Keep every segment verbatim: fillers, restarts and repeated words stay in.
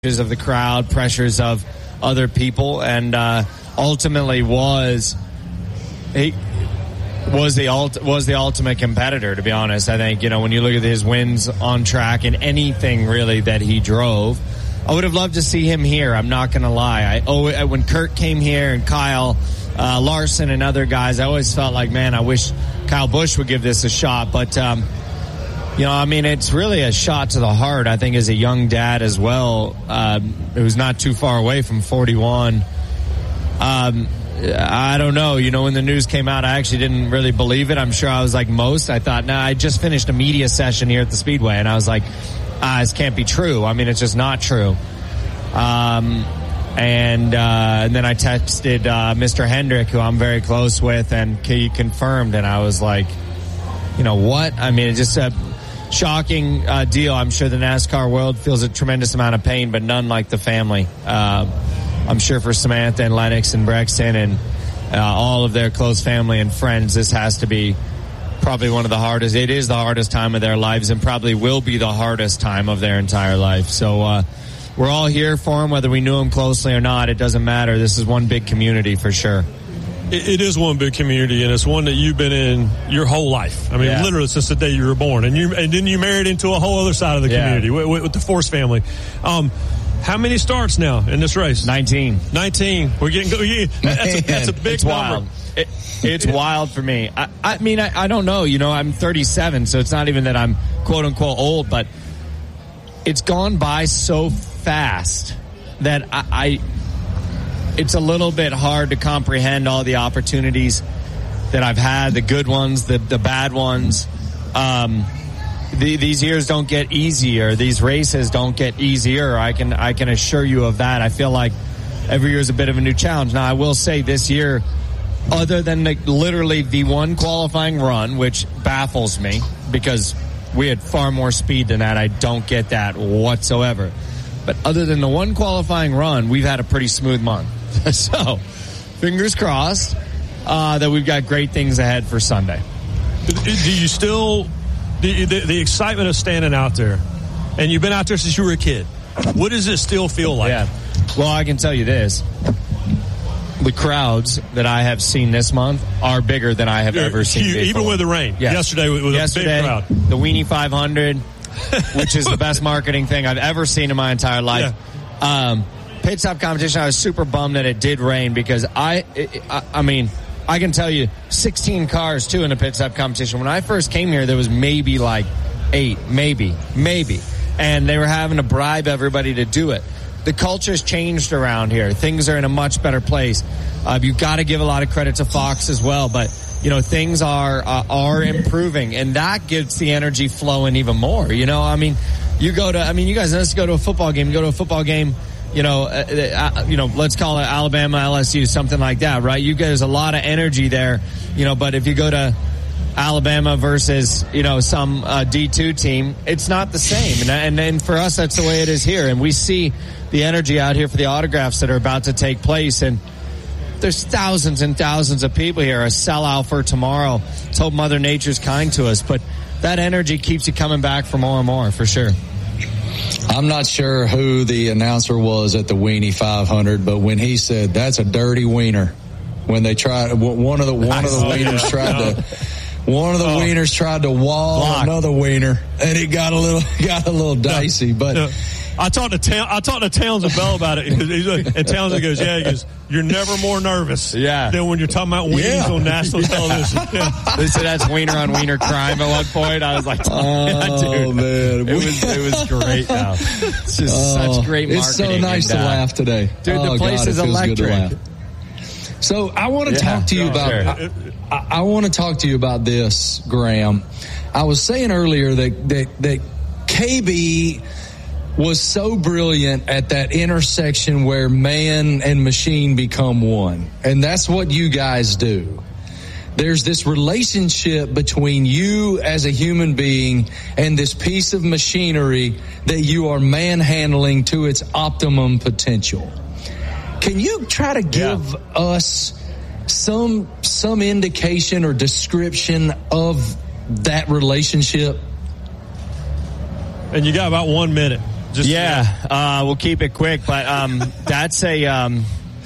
of the crowd, pressures of other people, and uh, ultimately was he was the ult- was the ultimate competitor. To be honest, I think, you know, when you look at his wins on track and anything really that he drove, I would have loved to see him here. I'm not going to lie. I oh, when Kurt came here and Kyle uh, Larson and other guys, I always felt like, man, I wish Kyle Busch would give this a shot, but. Um, You know, I mean, it's really a shot to the heart, I think, as a young dad as well, um, who's not too far away from forty-one. Um, I don't know. You know, when the news came out, I actually didn't really believe it. I'm sure I was like most. I thought, nah, I just finished a media session here at the Speedway, and I was like, ah, this can't be true. I mean, it's just not true. Um, and, uh, and then I texted uh, Mister Hendrick, who I'm very close with, and he confirmed, and I was like, you know what? I mean, it just a shocking uh, deal. I'm sure the NASCAR world feels a tremendous amount of pain, but none like the family. Uh, I'm sure for Samantha and Lennox and Brexton and uh, all of their close family and friends, this has to be probably one of the hardest. It is the hardest time of their lives, and probably will be the hardest time of their entire life. So uh, we're all here for them, whether we knew them closely or not. It doesn't matter. This is one big community for sure. It is one big community, and it's one that you've been in your whole life. I mean, yeah. literally since the day you were born, and you and then you married into a whole other side of the yeah. community with, with the Force family. Um, how many starts now in this race? Nineteen. Nineteen. We're getting. We're getting that's, a, that's a big it's number. Wild. It, it's wild for me. I, I mean, I, I don't know. You know, I'm thirty-seven, so it's not even that I'm quote unquote old, but it's gone by so fast that I. I it's a little bit hard to comprehend all the opportunities that I've had, the good ones, the, the bad ones. Um, the, these years don't get easier. These races don't get easier. I can, I can assure you of that. I feel like every year is a bit of a new challenge. Now, I will say this year, other than the, literally the one qualifying run, which baffles me because we had far more speed than that. I don't get that whatsoever. But other than the one qualifying run, we've had a pretty smooth month. So, fingers crossed uh, that we've got great things ahead for Sunday. Do you still, the, the, the excitement of standing out there, and you've been out there since you were a kid, what does it still feel like? Yeah. Well, I can tell you this. The crowds that I have seen this month are bigger than I have They're ever seen huge, before. Even with the rain. Yes. Yesterday was Yesterday, a big crowd. The Weenie five hundred, which is the best marketing thing I've ever seen in my entire life. Yeah. Um, Pit stop competition, I was super bummed that it did rain because I, it, I, I mean, I can tell you sixteen cars too in the pit stop competition. When I first came here, there was maybe like eight, maybe, maybe. And they were having to bribe everybody to do it. The culture's changed around here. Things are in a much better place. Uh, you've got to give a lot of credit to Fox as well, but you know, things are, uh, are improving, and that gets the energy flowing even more. You know, I mean, you go to, I mean, you guys let's go to a football game, you go to a football game, you know, uh, uh, you know, let's call it Alabama, L S U, something like that, right? You there's a lot of energy there, you know, but if you go to Alabama versus, you know, some uh, D two team, it's not the same. And, and and for us, that's the way it is here. And we see the energy out here for the autographs that are about to take place. And there's thousands and thousands of people here, a sellout for tomorrow. Let's hope Mother Nature's kind to us. But that energy keeps you coming back for more and more, for sure. I'm not sure who the announcer was at the Weenie five hundred, but when he said, that's a dirty wiener, when they tried, one of the, one of the wieners tried to, one of the oh. wieners tried to wall Block. another wiener, and it got a little, got a little dicey, but. No. I talked to Town, I talked to Townsend Bell about it, and Townsend goes, "Yeah, he goes, you're never more nervous yeah. than when you're talking about wieners yeah. on national television." Yeah. They said that's wiener on wiener crime at one point. I was like, "Oh, yeah, dude, man, it was it was great." Now it's just oh, such great marketing. It's so nice and, uh, to laugh today. Dude, oh, the place God, is electric. So I want to yeah, talk to you about. Sure. I, I, I want to talk to you about this, Graham. I was saying earlier that that that K B was so brilliant at that intersection where man and machine become one. And that's what you guys do. There's this relationship between you as a human being and this piece of machinery that you are manhandling to its optimum potential. Can you try to give yeah. us some some indication or description of that relationship? And you got about one minute. Just yeah, uh, we'll keep it quick, but um, that's a um,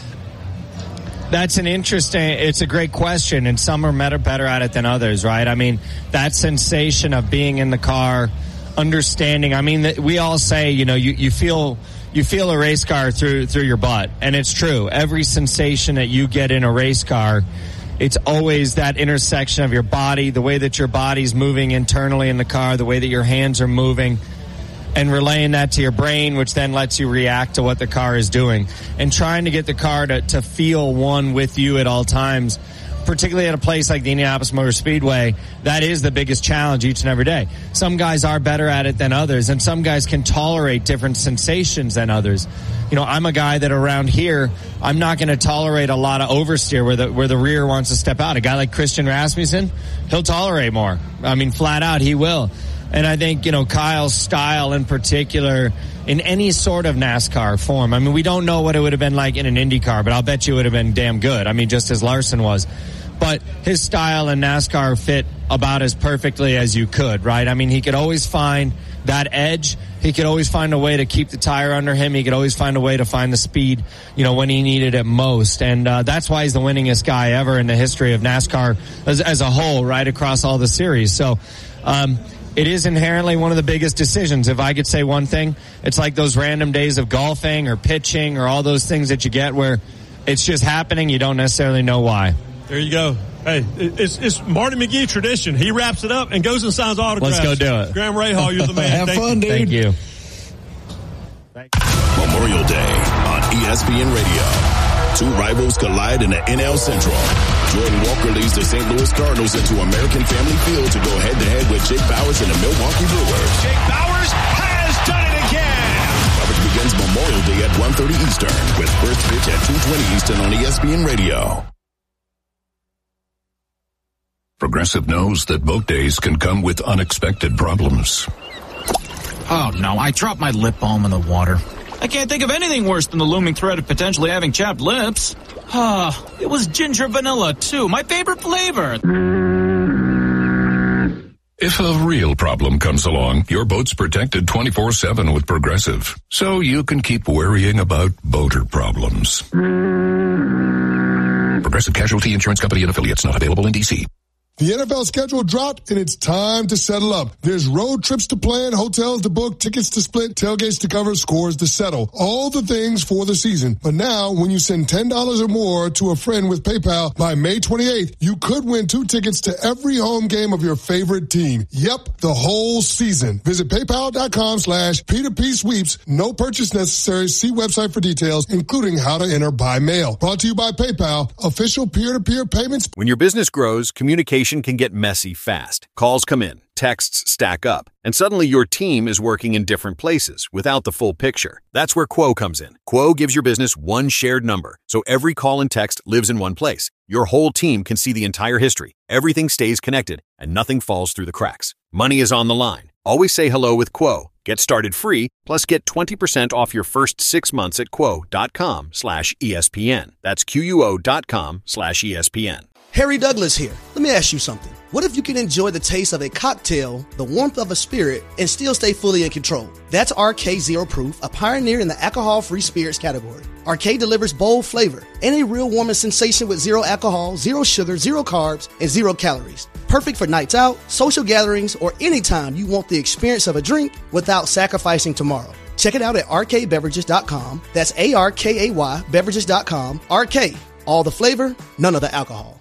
that's an interesting. It's a great question, and some are better better at it than others, right? I mean, that sensation of being in the car, understanding. I mean, we all say, you know, you, you feel. You feel a race car through through your butt, and it's true. Every sensation that you get in a race car, it's always that intersection of your body, the way that your body's moving internally in the car, the way that your hands are moving, and relaying that to your brain, which then lets you react to what the car is doing. And trying to get the car to, to feel one with you at all times, particularly at a place like the Indianapolis Motor Speedway, that is the biggest challenge each and every day. Some guys are better at it than others, and some guys can tolerate different sensations than others. You know, I'm a guy that around here, I'm not going to tolerate a lot of oversteer where the where the rear wants to step out. A guy like Christian Rasmussen, he'll tolerate more. I mean, flat out, he will. And I think, you know, Kyle's style in particular, in any sort of NASCAR form. I mean, we don't know what it would have been like in an Indy car, but I'll bet you it would have been damn good. I mean, just as Larson was. But his style in NASCAR fit about as perfectly as you could, right? I mean, he could always find that edge. He could always find a way to keep the tire under him. He could always find a way to find the speed, you know, when he needed it most. And uh, that's why he's the winningest guy ever in the history of NASCAR as, as a whole, right, across all the series. So, um, it is inherently one of the biggest decisions. If I could say one thing, it's like those random days of golfing or pitching or all those things that you get where it's just happening. You don't necessarily know why. There you go. Hey, it's, it's Marty McGee tradition. He wraps it up and goes and signs autographs. Let's go do it. Graham Rahal, you're the man. Have Thank fun, you. dude. Thank you. Thank you. Memorial Day on E S P N Radio. Two rivals collide in the N L Central. Jordan Walker leads the Saint Louis Cardinals into American Family Field to go head-to-head with Jake Bowers and the Milwaukee Brewers. Jake Bowers has done it again. Coverage begins Memorial Day at one thirty Eastern with first pitch at two twenty Eastern on E S P N Radio. Progressive knows that boat days can come with unexpected problems. Oh, no, I dropped my lip balm in the water. I can't think of anything worse than the looming threat of potentially having chapped lips. Ah, it was ginger vanilla, too, my favorite flavor. If a real problem comes along, your boat's protected twenty-four seven with Progressive, so you can keep worrying about boater problems. Progressive Casualty Insurance Company and Affiliates, not available in D C. The N F L schedule dropped, and it's time to settle up. There's road trips to plan, hotels to book, tickets to split, tailgates to cover, scores to settle. All the things for the season. But now, when you send ten dollars or more to a friend with PayPal by May twenty-eighth, you could win two tickets to every home game of your favorite team. Yep, the whole season. Visit paypal.com slash P2P sweeps. No purchase necessary. See website for details, including how to enter by mail. Brought to you by PayPal, official peer-to-peer payments. When your business grows, communication can get messy fast. Calls come in, texts stack up, and suddenly your team is working in different places without the full picture. That's where Quo comes in. Quo gives your business one shared number, so every call and text lives in one place. Your whole team can see the entire history. Everything stays connected, and nothing falls through the cracks. Money is on the line. Always say hello with Quo. Get started free, plus get twenty percent off your first six months at quo.com slash ESPN. That's Q-U-O dot com slash ESPN. Harry Douglas here. Let me ask you something. What if you can enjoy the taste of a cocktail, the warmth of a spirit, and still stay fully in control? That's R K Zero Proof, a pioneer in the alcohol-free spirits category. R K delivers bold flavor and a real warming sensation with zero alcohol, zero sugar, zero carbs, and zero calories. Perfect for nights out, social gatherings, or anytime you want the experience of a drink without sacrificing tomorrow. Check it out at R K beverages dot com. That's A R K A Y beverages dot com. R K, all the flavor, none of the alcohol.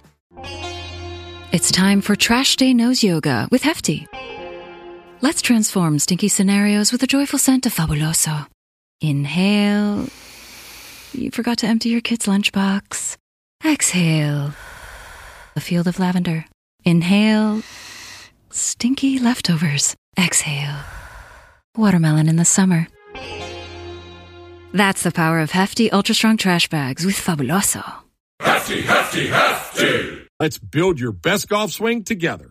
It's time for Trash Day Nose Yoga with Hefty. Let's transform stinky scenarios with a joyful scent of Fabuloso. Inhale. You forgot to empty your kid's lunchbox. Exhale. A field of lavender. Inhale. Stinky leftovers. Exhale. Watermelon in the summer. That's the power of Hefty Ultra Strong Trash Bags with Fabuloso. Hefty, Hefty, Hefty! Let's build your best golf swing together.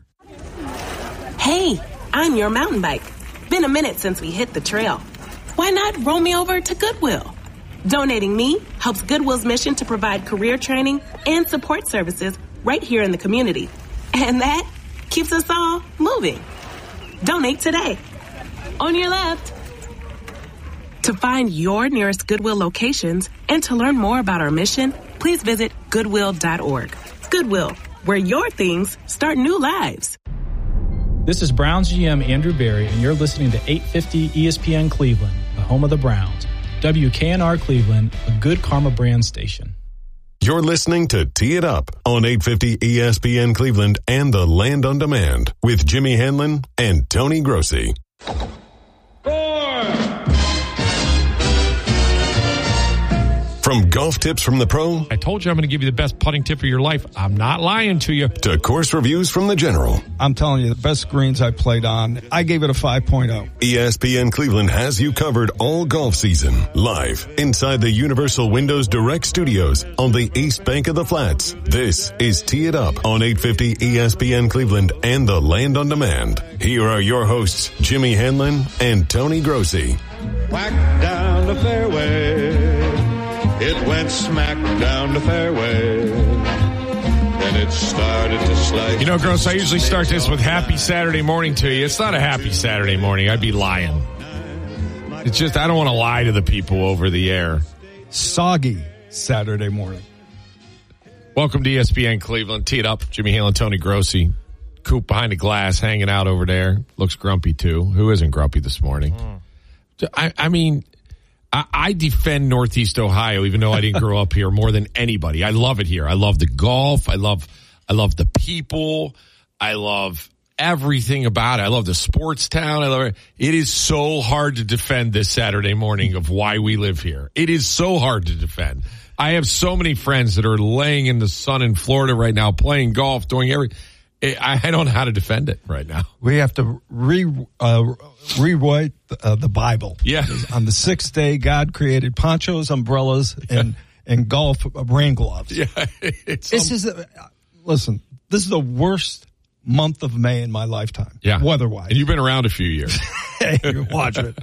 Hey, I'm your mountain bike. Been a minute since we hit the trail. Why not roll me over to Goodwill? Donating me helps Goodwill's mission to provide career training and support services right here in the community. And that keeps us all moving. Donate today. On your left. To find your nearest Goodwill locations and to learn more about our mission, please visit goodwill dot org. Goodwill, where your things start new lives. This is Browns G M Andrew Berry, and you're listening to eight fifty E S P N Cleveland, the home of the Browns. W K N R Cleveland, a Good Karma brand station. You're listening to Tee It Up on eight fifty E S P N Cleveland and the Land on Demand with Jimmy Hanlon and Tony Grossi. From golf tips from the pro. I told you I'm going to give you the best putting tip of your life. I'm not lying to you. To course reviews from the general. I'm telling you, the best greens I played on, I gave it a five point oh. E S P N Cleveland has you covered all golf season. Live inside the Universal Windows Direct Studios on the East Bank of the Flats. This is Tee It Up on eight fifty E S P N Cleveland and the Land on Demand. Here are your hosts, Jimmy Hanlon and Tony Grossi. Whack down the fairway. It went smack down the fairway. Then it started to slide. You know, Gross, I usually start this with happy Saturday morning to you. It's not a happy Saturday morning. I'd be lying. It's just, I don't want to lie to the people over the air. Soggy Saturday morning. Welcome to E S P N Cleveland. Tee It Up. Jimmy Hanlon, Tony Grossi. Coop behind the glass, hanging out over there. Looks grumpy, too. Who isn't grumpy this morning? Mm. I, I mean... I defend Northeast Ohio, even though I didn't grow up here, more than anybody. I love it here. I love the golf. I love, I love the people. I love everything about it. I love the sports town. I love it. It is so hard to defend this Saturday morning of why we live here. It is so hard to defend. I have so many friends that are laying in the sun in Florida right now, playing golf, doing everything. I don't know how to defend it right now. We have to re uh, rewrite uh, the Bible. Yeah. On the sixth day, God created ponchos, umbrellas, and and golf rain gloves. Yeah. It's this um, is a, listen. This is the worst month of May in my lifetime. Yeah. Weather-wise. And you've been around a few years. Hey, watch it.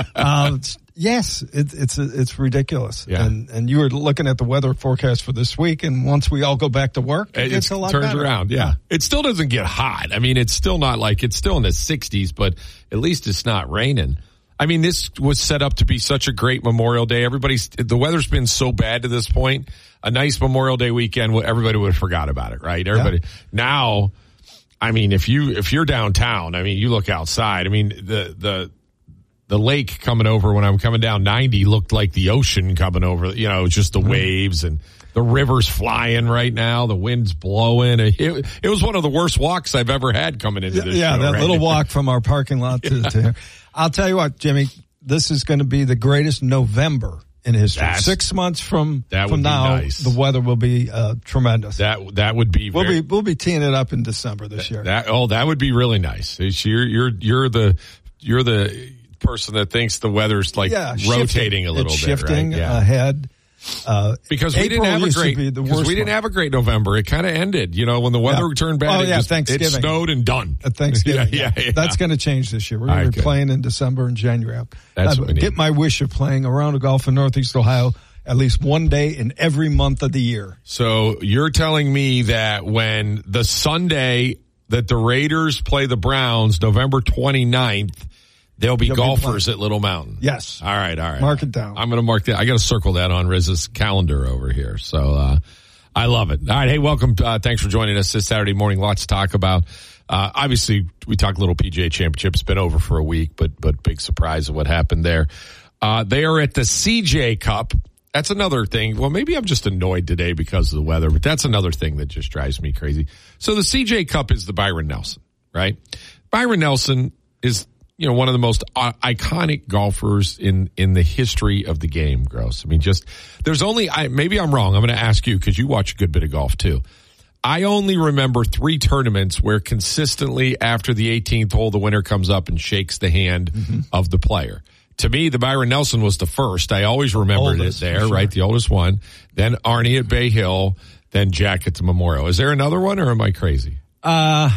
um, yes, it, it's it's ridiculous. Yeah. And and you were looking at the weather forecast for this week, and once we all go back to work, it, it gets a lot turns better. around. Yeah. It still doesn't get hot. I mean, it's still not like it's still in the sixties, but at least it's not raining. I mean, this was set up to be such a great Memorial Day. Everybody's the weather's been so bad to this point. A nice Memorial Day weekend, everybody would have forgot about it, right? Everybody yeah. now. I mean, if you if you're downtown, I mean, you look outside. I mean, the the the lake coming over when I'm coming down ninety looked like the ocean coming over. You know, just the waves and the river's flying right now. The wind's blowing. It, it was one of the worst walks I've ever had coming into this. Yeah, show, that right? little walk from our parking lot to, to here. I'll tell you what, Jimmy, this is going to be the greatest November in history. That's, Six months from that from would now, be nice. the weather will be uh, tremendous. That that would be. We'll very, be we'll be teeing it up in December this that, year. That oh, that would be really nice. It's, you're you're you're the you're the person that thinks the weather's like yeah, rotating shifting. a little it's bit, shifting right? Yeah. ahead. Uh, because we April didn't have a used to great be the because worst we didn't month. have a great November. It kind of ended, you know, when the weather Yeah. turned bad. Oh, it yeah, just, Thanksgiving. It snowed and done. At Thanksgiving. yeah, yeah, yeah. That's going to change this year. We're going to be Okay. playing in December and January. That's I what we get need. my wish of playing a round of golf in Northeast Ohio at least one day in every month of the year. So you're telling me that when the Sunday that the Raiders play the Browns, November twenty-ninth, there'll be You'll be golfers playing. at Little Mountain. Yes. All right, all right. Mark it down. I'm going to mark that. I got to circle that on Riz's calendar over here. So uh, I love it. All right, hey, welcome. Uh, thanks for joining us this Saturday morning. Lots to talk about. Uh, obviously, we talked a little P G A Championship. It's been over for a week, but but big surprise of what happened there. Uh, they are at the C J Cup. That's another thing. Well, maybe I'm just annoyed today because of the weather, but that's another thing that just drives me crazy. So the C J Cup is the Byron Nelson, right? Byron Nelson is, you know, one of the most uh, iconic golfers in, in the history of the game, Gross. I mean, just, there's only, I, maybe I'm wrong. I'm going to ask you because you watch a good bit of golf too. I only remember three tournaments where consistently after the eighteenth hole, the winner comes up and shakes the hand mm-hmm. of the player. To me, the Byron Nelson was the first. I always remembered oldest, it there, sure. right? The oldest one. Then Arnie at Bay Hill. Then Jack at the Memorial. Is there another one, or am I crazy? Uh,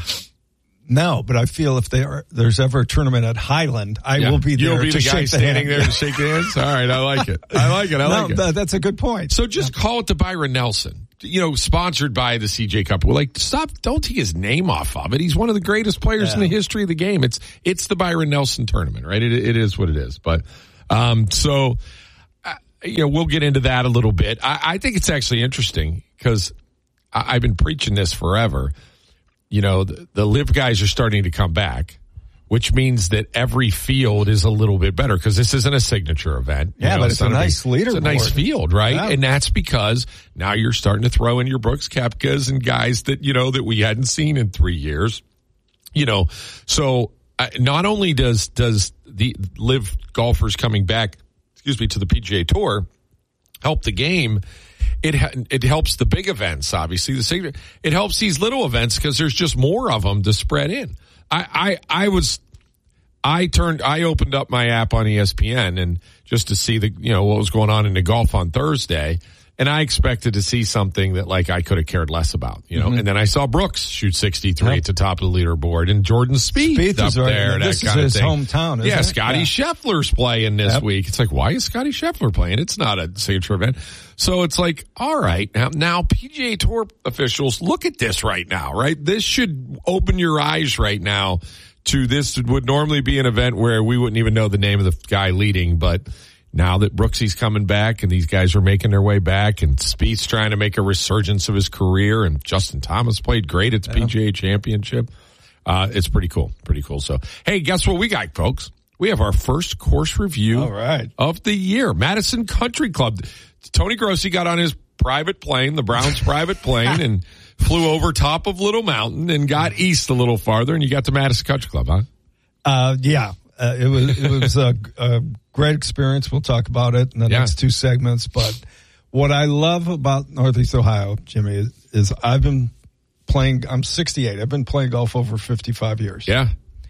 no, but I feel if there there's ever a tournament at Highland, I yeah. will be there. You'll be to the guy shake standing the there to shake hands? All right, I like it. I like it. I like no, it. That, that's a good point. So just yeah. call it the Byron Nelson. You know, sponsored by the C J Cup. We're like, stop, don't take his name off of it. He's one of the greatest players yeah. in the history of the game. It's it's the Byron Nelson tournament, right? It, it is what it is. But Um, so, uh, you know, we'll get into that a little bit. I, I think it's actually interesting because I've been preaching this forever. You know, the, the live guys are starting to come back, which means that every field is a little bit better because this isn't a signature event. Yeah, you know, but it's, it's a nice leaderboard. It's a nice field, right? Yeah. And that's because now you're starting to throw in your Brooks Koepkas and guys that, you know, that we hadn't seen in three years. You know, so uh, not only does does the live golfers coming back, excuse me, to the P G A Tour help the game, it it helps the big events, obviously. The It helps these little events because there's just more of them to spread in. I, I, I was, I turned, I opened up my app on E S P N and just to see the, you know, what was going on in the golf on Thursday. And I expected to see something that like I could have cared less about, you know, mm-hmm. and then I saw Brooks shoot sixty-three yep. at the top of the leaderboard and Jordan Spieth, Spieth up right. there. That this kind is of his thing. hometown, isn't yeah, it? Scotty yeah. Scheffler's playing this yep. week. It's like, why is Scotty Scheffler playing? It's not a signature event. So it's like, all right, now, now P G A Tour officials, look at this right now, right? This should open your eyes right now to this would normally be an event where we wouldn't even know the name of the guy leading, but now that Brooksy's coming back and these guys are making their way back and Spieth's trying to make a resurgence of his career and Justin Thomas played great at the yeah. P G A Championship. Uh, it's pretty cool. Pretty cool. So, hey, guess what we got, folks? We have our first course review All right. of the year. Madison Country Club. Tony Grossi got on his private plane, the Browns private plane, and flew over top of Little Mountain and got east a little farther, and you got to Madison Country Club, huh? Uh, yeah. Uh, it was it was a, a great experience. We'll talk about it in the yeah. next two segments. But what I love about Northeast Ohio, Jimmy, is, is I've been playing. I'm sixty-eight. I've been playing golf over fifty-five years. Yeah,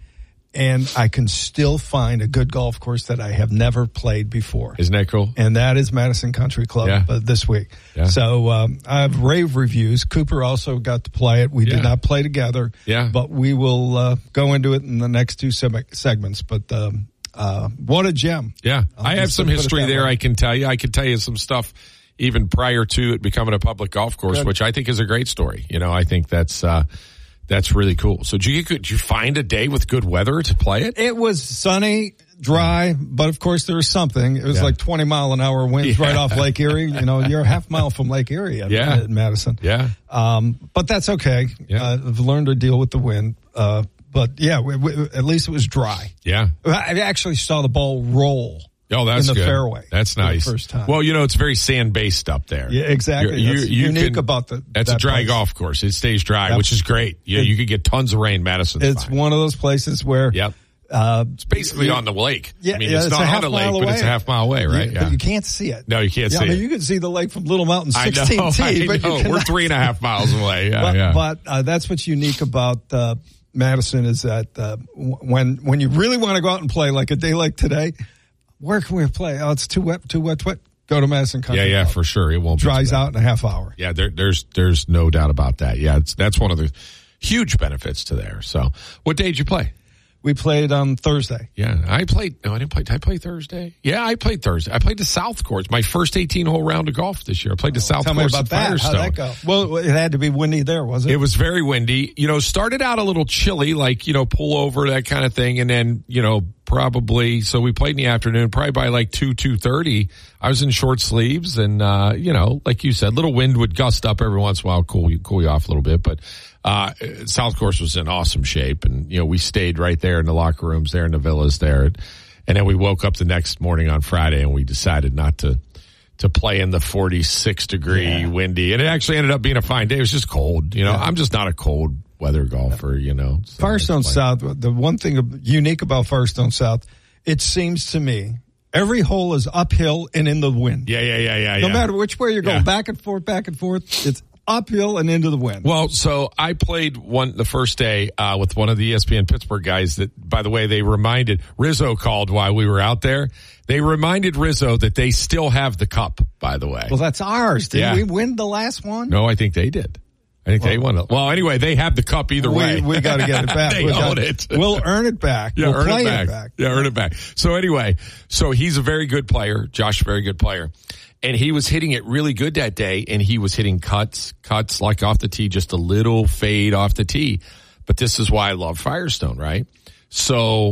and I can still find a good golf course that I have never played before. Isn't that cool? And that is Madison Country Club yeah. uh, this week. Yeah. So um, I have rave reviews. Cooper also got to play it. We yeah. did not play together. Yeah. But we will uh, go into it in the next two se- segments. But um, uh, what a gem. Yeah. I'll I have some history there way. I can tell you. I can tell you some stuff even prior to it becoming a public golf course, good. Which I think is a great story. You know, I think that's uh, that's really cool. So did you, did you find a day with good weather to play it? It was sunny, dry, but of course there was something. It was yeah. like twenty mile an hour winds yeah. right off Lake Erie. You know, you're a half mile from Lake Erie at, yeah. at Madison. Yeah. Um, but that's okay. Yeah. Uh, I've learned to deal with the wind. Uh, but yeah, we, we, at least it was dry. Yeah. I actually saw the ball roll. Oh, that's in the good. fairway. That's nice. For the first time. Well, you know, it's very sand based up there. Yeah, exactly. You, that's you unique can, about the. That's that a dry place. golf course. It stays dry, yep. which is great. You know, it, you could get tons of rain. Madison's It's fine. one of those places where. Yep. Uh, it's basically you, on the lake. Yeah, I mean, yeah, it's, it's not a half on the lake, mile but away. it's a half mile away, right? You, yeah. But you can't see it. No, you can't yeah, see I mean, it. You can see the lake from Little Mountain, I sixteen know, T. I But know. you We're three and a half miles away. Yeah, but, yeah. But uh, that's what's unique about uh, Madison is that uh, when when you really want to go out and play, like a day like today, where can we play? Oh, it's too wet, too wet, too wet. Go to Madison Country Yeah, yeah, Club. for sure. It won't dries be out in a half hour. Yeah, there, there's there's no doubt about that. Yeah, it's, that's one of the huge benefits to there. So, what day did you play? We played on Thursday. Yeah, I played. No, I didn't play. Did I play Thursday? Yeah, I played Thursday. I played the South Course. My first eighteen-hole round of golf this year. I played the oh, South tell Course me about at that. Firestone. How'd that go? Well, it had to be windy there, was it? It was very windy. You know, started out a little chilly, like, you know, pull over, that kind of thing. And then, you know, probably, so we played in the afternoon, probably by like two, two thirty. I was in short sleeves and, uh, you know, like you said, little wind would gust up every once in a while, cool you, cool you off a little bit. But, uh, South Course was in awesome shape. And, you know, we stayed right there in the locker rooms there in the villas there. And then we woke up the next morning on Friday and we decided not to, to play in the forty-six degree yeah. windy. And it actually ended up being a fine day. It was just cold. You know, yeah. I'm just not a cold weather golfer, you know. So Firestone South, the one thing unique about Firestone South, it seems to me, every hole is uphill and in the wind. Yeah, yeah, yeah, yeah. No yeah. matter which way you're going, yeah. back and forth, back and forth, it's uphill and into the wind. Well, so I played one the first day uh, with one of the E S P N Pittsburgh guys that, by the way, they reminded, Rizzo called while we were out there. They reminded Rizzo that they still have the cup, by the way. Well, that's ours. Did yeah. we win the last one? No, I think they did. I think well, they won it. Well, anyway, they have the cup either we, way. We got to get it back. they we own gotta, it. We'll earn it back. Yeah, we'll earn play it back. it back. Yeah, earn it back. So anyway, so he's a very good player. Josh, a very good player. And he was hitting it really good that day, and he was hitting cuts, cuts like off the tee, just a little fade off the tee. But this is why I love Firestone, right? So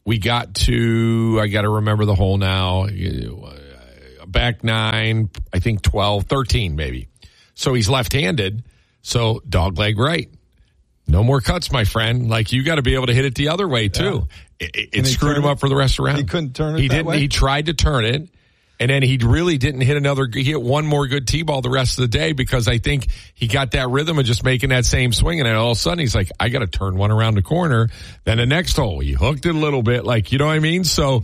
we got to, I got to remember the hole now, back nine, I think twelve, thirteen maybe. So he's left-handed, so dog leg right. No more cuts, my friend. Like, you got to be able to hit it the other way, too. Yeah. It, it screwed him up for the rest of the round. He couldn't turn it he that didn't, way? He tried to turn it, and then he really didn't hit another, he hit one more good T-ball the rest of the day because I think he got that rhythm of just making that same swing, and then all of a sudden he's like, I got to turn one around the corner. Then the next hole, he hooked it a little bit, like, you know what I mean? So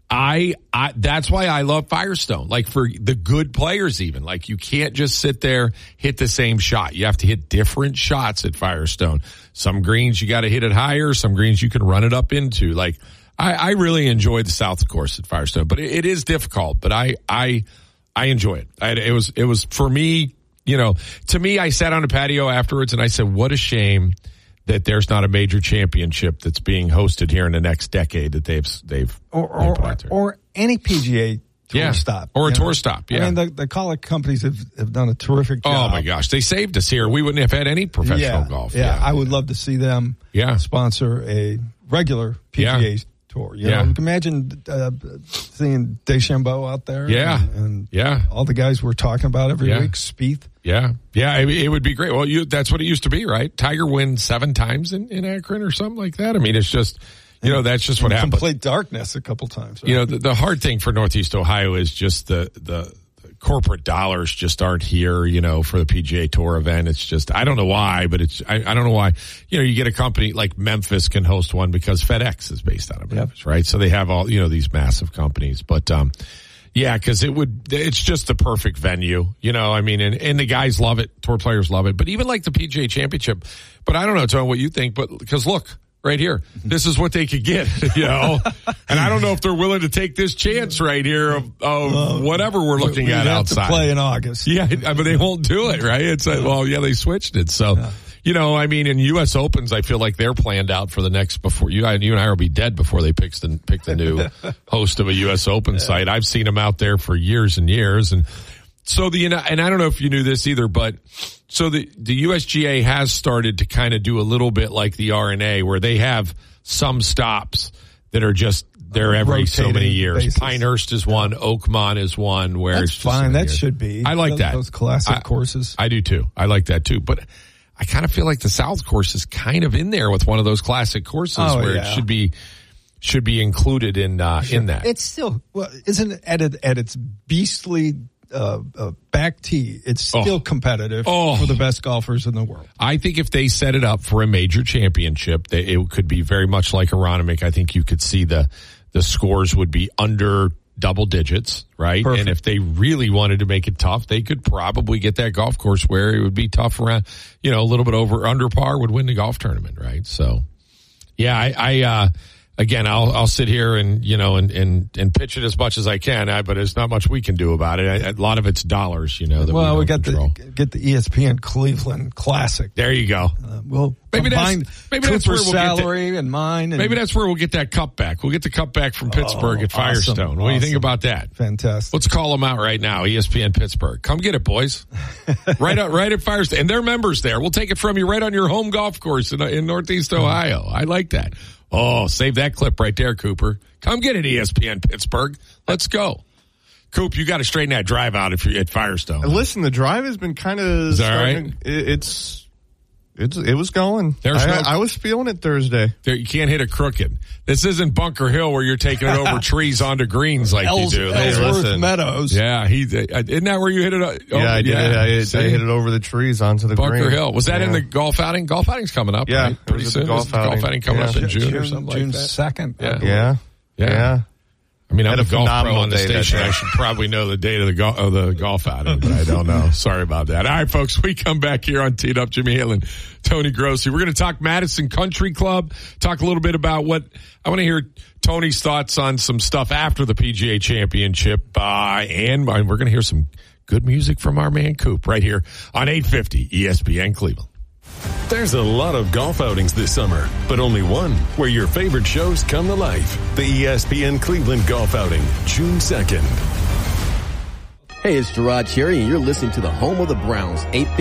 I, I, that's why I love Firestone. Like, for the good players even. Like, you can't just sit there, hit the same shot. You have to hit different shots at Firestone. Some greens you got to hit it higher. Some greens you can run it up into. Like, I, I really enjoy the South course at Firestone, but it, it is difficult, but I, I, I enjoy it. I, it was, it was for me, you know, to me, I sat on a patio afterwards and I said, what a shame that there's not a major championship that's being hosted here in the next decade that they've they've or or, or, or any P G A tour yeah. stop or a tour know? stop. Yeah, I mean the, the call companies have, have done a terrific job. Oh my gosh, they saved us here. We wouldn't have had any professional yeah, golf. Yeah. yeah, I would love to see them. Yeah. sponsor a regular P G A yeah. tour. You yeah, know, you can imagine uh, seeing DeChambeau out there. Yeah, and, and yeah, all the guys we're talking about every yeah. week. Spieth. Yeah, yeah, it, it would be great. Well, you, that's what it used to be, right? Tiger wins seven times in, in Akron or something like that. I mean, it's just, you know, that's just what happens. Complete darkness a couple times. Right? You know, the, the hard thing for Northeast Ohio is just the, the, the corporate dollars just aren't here, you know, for the P G A Tour event. It's just, I don't know why, but it's, I, I don't know why. You know, you get a company like Memphis can host one because FedEx is based out of Memphis, yep. right? So they have all, you know, these massive companies, but, um, yeah, because it would, it's just the perfect venue, you know, I mean, and, and the guys love it, tour players love it, but even like the P G A Championship, but I don't know, Tony, what you think, but, because look, right here, this is what they could get, you know, and I don't know if they're willing to take this chance right here of, of uh, whatever we're looking we at have outside. To play in August. Yeah, but they won't do it, right? It's like, well, yeah, they switched it, so. Yeah. You know, I mean, in U S Opens, I feel like they're planned out for the next before you, you and I will be dead before they pick the pick the new host of a U S Open yeah. site. I've seen them out there for years and years, and so the and I don't know if you knew this either, but so the the U S G A has started to kind of do a little bit like the R N A, where they have some stops that are just there every Rotating so many years. Basis. Pinehurst is one, Oakmont is one. Where that's it's just fine. That years. should be. I like those, that those classic I, courses. I do too. I like that too, but. I kind of feel like the South course is kind of in there with one of those classic courses oh, where yeah. it should be should be included in uh, sure. in that. It's still well, isn't it at, it, at its beastly uh, uh, back tee? It's still oh. competitive oh. for the best golfers in the world. I think if they set it up for a major championship, they, it could be very much like Aronimink. I think you could see the the scores would be under double digits, right? Perfect. And if they really wanted to make it tough, they could probably get that golf course where it would be tough around, you know, a little bit over under par would win the golf tournament, right? So, yeah, I, I uh, again, I'll, I'll sit here and, you know, and, and, and pitch it as much as I can, I, but there's not much we can do about it. I, a lot of it's dollars, you know, that well, we, we got control. the, get the E S P N Cleveland Classic. There you go. Uh, we'll maybe combine that's, maybe that's where we'll salary get that, and mine. And, maybe that's where we'll get that cup back. We'll get the cup back from Pittsburgh oh, at Firestone. awesome, What do you think awesome. about that? Fantastic. Let's call them out right now. E S P N Pittsburgh. Come get it, boys. right out, right at Firestone. And they're members there. We'll take it from you right on your home golf course in, in Northeast Ohio. I like that. Oh, save that clip right there, Cooper. Come get it, E S P N Pittsburgh. Let's go. Coop, you got to straighten that drive out if you're at Firestone. Listen, the drive has been kind of starting. Right? It, it's it's it was going. There's I, no, I was feeling it Thursday. There, you can't hit it crooked. This isn't Bunker Hill where you're taking it over trees onto greens like Els, you do. Ellsworth listen. Meadows. Yeah, he isn't that where you hit it? Over? Yeah, I did. Yeah, It. I, hit, I hit it over the trees onto the Bunker green. Hill. Was that yeah. in the golf outing? Golf outing's coming up. Yeah, right? Pretty soon. Golf golf outing, golf outing coming yeah. up in June, June or something June like that. second. Yeah. Yeah. Yeah. yeah. I mean, I'm Had a, a golf pro phenomenal on the day that station. day. I should probably know the date of the, go- of the golf outing, but I don't know. Sorry about that. All right, folks, we come back here on Teed Up. Jimmy Halen, Tony Grossi. We're going to talk Madison Country Club, talk a little bit about what I want to hear Tony's thoughts on some stuff after the P G A Championship, uh, and we're going to hear some good music from our man Coop right here on eight fifty E S P N Cleveland. There's a lot of golf outings this summer, but only one where your favorite shows come to life. The E S P N Cleveland Golf Outing, June second. Hey, it's Gerard Cherry, and you're listening to the home of the Browns, eight fifty.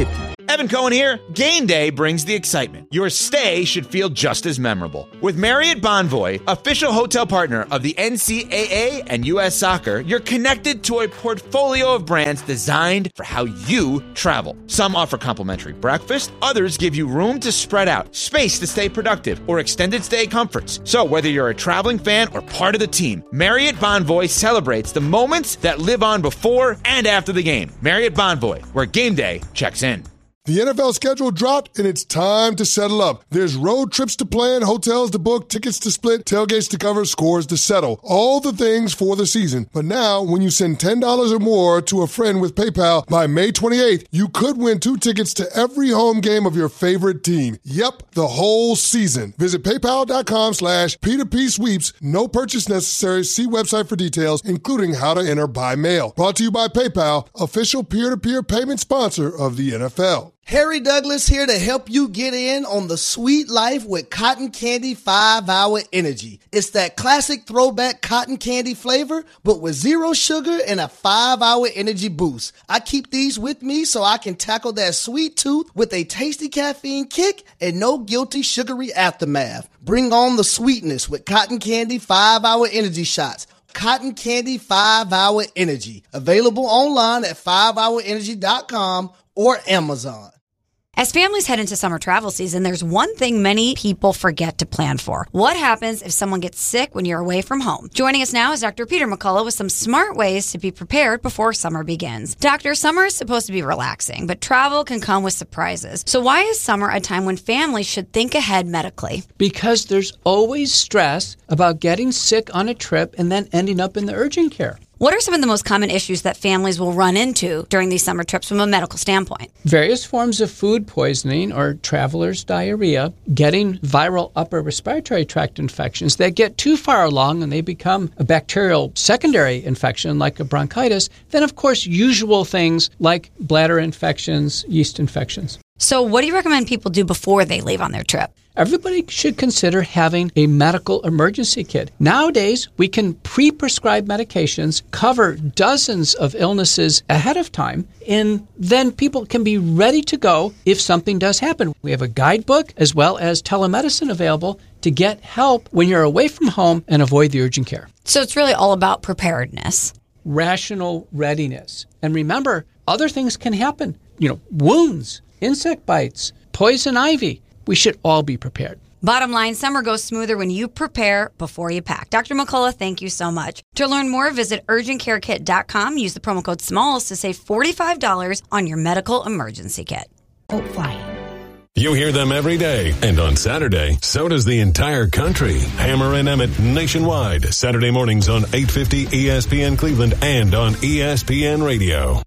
Evan Cohen here. Game day brings the excitement. Your stay should feel just as memorable. With Marriott Bonvoy, official hotel partner of the N C double A and U S Soccer, you're connected to a portfolio of brands designed for how you travel. Some offer complimentary breakfast, others give you room to spread out, space to stay productive, or extended stay comforts. So whether you're a traveling fan or part of the team, Marriott Bonvoy celebrates the moments that live on before and after the game. Marriott Bonvoy, where game day checks in. The N F L schedule dropped, and it's time to settle up. There's road trips to plan, hotels to book, tickets to split, tailgates to cover, scores to settle. All the things for the season. But now, when you send ten dollars or more to a friend with PayPal by May twenty-eighth, you could win two tickets to every home game of your favorite team. Yep, the whole season. Visit paypal.com slash P2P sweeps. No purchase necessary. See website for details, including how to enter by mail. Brought to you by PayPal, official peer-to-peer payment sponsor of the N F L. Harry Douglas here to help you get in on the sweet life with Cotton Candy five hour Energy. It's that classic throwback cotton candy flavor, but with zero sugar and a five hour energy boost. I keep these with me so I can tackle that sweet tooth with a tasty caffeine kick and no guilty sugary aftermath. Bring on the sweetness with Cotton Candy five hour Energy shots. Cotton Candy five hour Energy. Available online at five hour energy dot com or Amazon. As families head into summer travel season, there's one thing many people forget to plan for. What happens if someone gets sick when you're away from home? Joining us now is Doctor Peter McCullough with some smart ways to be prepared before summer begins. Doctor, summer is supposed to be relaxing, but travel can come with surprises. So why is summer a time when families should think ahead medically? Because there's always stress about getting sick on a trip and then ending up in the urgent care. What are some of the most common issues that families will run into during these summer trips from a medical standpoint? Various forms of food poisoning or traveler's diarrhea, getting viral upper respiratory tract infections that get too far along and they become a bacterial secondary infection like a bronchitis. Then, of course, usual things like bladder infections, yeast infections. So what do you recommend people do before they leave on their trip? Everybody should consider having a medical emergency kit. Nowadays, we can pre-prescribe medications, cover dozens of illnesses ahead of time, and then people can be ready to go if something does happen. We have a guidebook as well as telemedicine available to get help when you're away from home and avoid the urgent care. So it's really all about preparedness. Rational readiness. And remember, other things can happen. You know, wounds, insect bites, poison ivy. We should all be prepared. Bottom line, summer goes smoother when you prepare before you pack. Doctor McCullough, thank you so much. To learn more, visit urgent care kit dot com. Use the promo code SMALLS to save forty-five dollars on your medical emergency kit. Oh, fine. You hear them every day, and on Saturday, so does the entire country. Hammer and Emmett nationwide, Saturday mornings on eight fifty E S P N Cleveland and on E S P N Radio.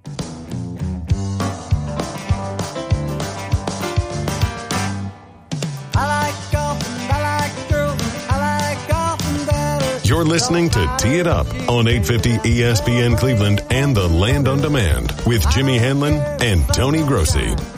You're listening to Tee It Up on eight fifty E S P N Cleveland and the Land on Demand with Jimmy Hanlon and Tony Grossi.